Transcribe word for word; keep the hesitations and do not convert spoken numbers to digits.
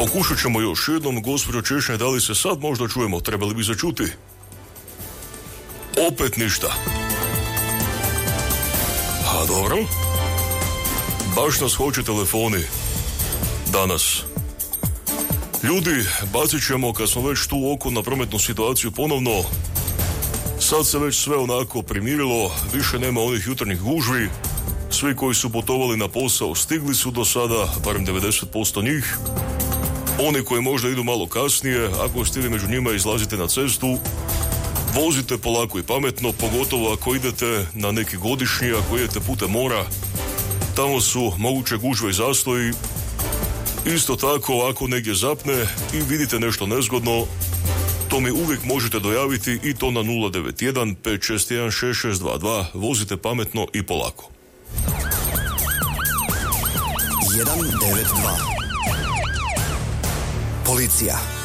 Pokušat ćemo još jednom, gospođo Češnjak, da li se sad možda čujemo, trebali bi začuti? Opet ništa. A dobro. Baš nas hoće telefoni danas. Ljudi, bacit ćemo kad smo već tu oko na prometnu situaciju ponovno. Sad se već sve onako primirilo, više nema onih jutarnjih gužvi. Svi koji su putovali na posao stigli su do sada, barem devedeset posto njih. Oni koji možda idu malo kasnije, ako ste među njima, izlazite na cestu. Vozite polako i pametno, pogotovo ako idete na neki godišnji, ako idete putem mora. Tamo su moguće gužve i zastoji. Isto tako, ako negdje zapne i vidite nešto nezgodno, to mi uvijek možete dojaviti i to na nula devet jedan pet šest jedan šest šest dva dva. Vozite pametno i polako. jedan devet dva. Policija.